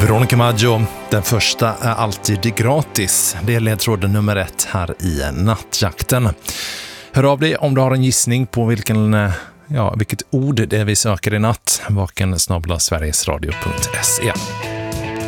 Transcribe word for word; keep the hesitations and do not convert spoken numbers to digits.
Veronica Maggio, den första är alltid gratis. Det är ledtråden nummer ett här i Nattjakten. Hör av dig om du har en gissning på vilken, ja, vilket ord det är vi söker i natt. Vaken snabel-a sverigesradio punkt se.